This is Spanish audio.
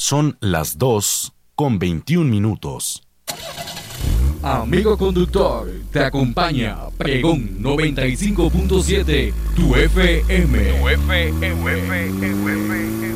Son las 2:21. Amigo conductor, te acompaña Pregón 95.7, tu FM.